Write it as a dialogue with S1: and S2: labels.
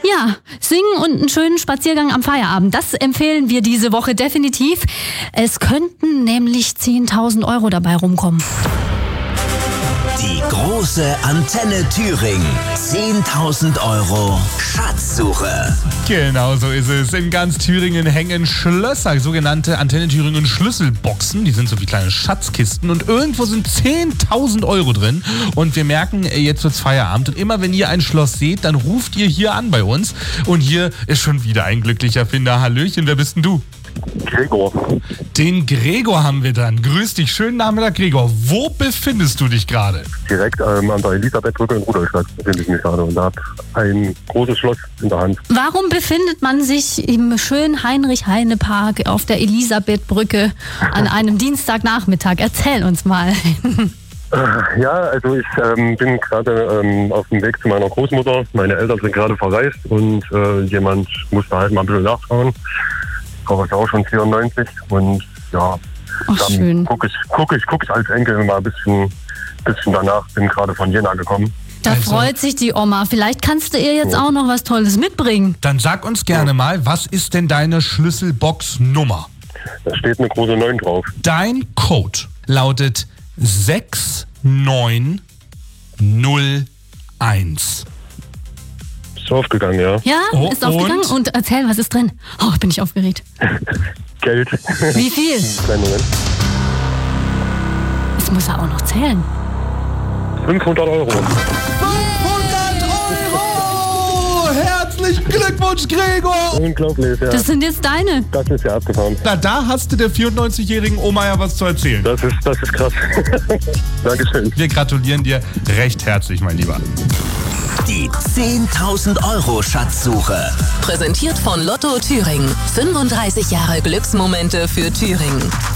S1: Ja, singen und einen schönen Spaziergang am Feierabend. Das empfehlen wir diese Woche definitiv. Es könnten nämlich 10.000 Euro dabei rumkommen.
S2: Die große Antenne Thüringen. 10.000 Euro Schatzsuche.
S3: Genau so ist es. In ganz Thüringen hängen Schlösser, sogenannte Antenne Thüringen Schlüsselboxen. Die sind so wie kleine Schatzkisten und irgendwo sind 10.000 Euro drin. Und wir merken, jetzt wird's Feierabend. Und immer wenn ihr ein Schloss seht, dann ruft ihr hier an bei uns. Und hier ist schon wieder ein glücklicher Finder. Hallöchen, wer bist denn du?
S4: Gregor.
S3: Den Gregor haben wir dann. Grüß dich, schönen Nachmittag, Gregor. Wo befindest du dich gerade?
S4: Direkt an der Elisabethbrücke in Rudolstadt befinde ich mich gerade und habe ein großes Schloss in der Hand.
S1: Warum befindet man sich im schönen Heinrich-Heine-Park auf der Elisabethbrücke an einem Dienstagnachmittag? Erzähl uns mal.
S4: Ja, also ich bin gerade auf dem Weg zu meiner Großmutter. Meine Eltern sind gerade verreist und jemand musste halt mal ein bisschen nachschauen. Frau ist auch schon 94 und ja,
S1: Ach, schön.
S4: dann guck ich als Enkel mal ein bisschen danach. Bin gerade von Jena gekommen.
S1: Da freut sich die Oma. Vielleicht kannst du ihr jetzt auch noch was Tolles mitbringen.
S3: Dann sag uns gerne mal, was ist denn deine Schlüsselbox-Nummer?
S4: Da steht eine große 9 drauf.
S3: Dein Code lautet 6901.
S4: Ist aufgegangen, ja.
S1: Ja,
S3: Oh,
S1: ist aufgegangen. Und erzähl, was ist drin? Oh, bin ich aufgeregt.
S4: Geld.
S1: Wie viel?
S4: Kleinen Moment.
S1: Das muss er auch noch zählen.
S4: 500 Euro.
S3: 500 Euro! Herzlichen Glückwunsch, Gregor!
S4: Unglaublich, ja.
S1: Das sind jetzt deine.
S4: Das ist ja abgefahren.
S3: Na, da hast du der 94-jährigen Oma ja was zu erzählen.
S4: Das ist krass. Dankeschön.
S3: Wir gratulieren dir recht herzlich, mein Lieber.
S2: Die 10.000 Euro Schatzsuche.
S5: Präsentiert von Lotto Thüringen. 35 Jahre Glücksmomente für Thüringen.